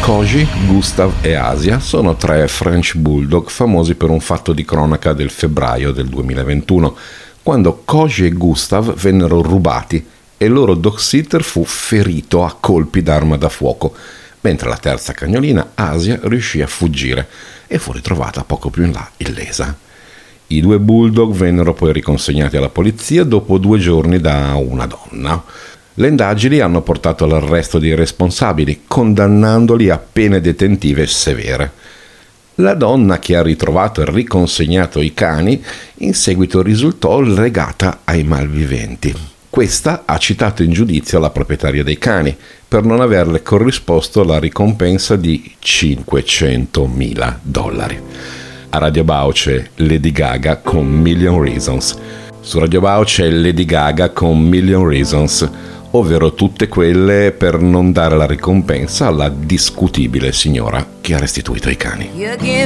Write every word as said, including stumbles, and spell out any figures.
Koji, Gustav e Asia sono tre French Bulldog famosi per un fatto di cronaca del febbraio del duemilaventuno, quando Koji e Gustav vennero rubati e il loro dog sitter fu ferito a colpi d'arma da fuoco, mentre la terza cagnolina, Asia, riuscì a fuggire e fu ritrovata poco più in là illesa. I due bulldog vennero poi riconsegnati alla polizia dopo due giorni da una donna. Le indagini hanno portato all'arresto dei responsabili, condannandoli a pene detentive severe. La donna che ha ritrovato e riconsegnato i cani in seguito risultò legata ai malviventi. Questa ha citato in giudizio la proprietaria dei cani per non averle corrisposto la ricompensa di cinquecentomila dollari. A Radio Bao c'è Lady Gaga con Million Reasons. Su Radio Bao c'è Lady Gaga con Million Reasons, ovvero tutte quelle per non dare la ricompensa alla discutibile signora che ha restituito i cani.